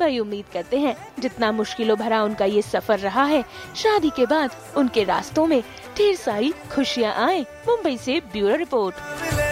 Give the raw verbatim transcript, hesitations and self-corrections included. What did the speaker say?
वही उम्मीद करते हैं जितना मुश्किलों भरा उनका ये सफर रहा है, शादी के बाद उनके रास्तों में ढेर सारी खुशियाँ आए। मुंबई से ब्यूरो रिपोर्ट।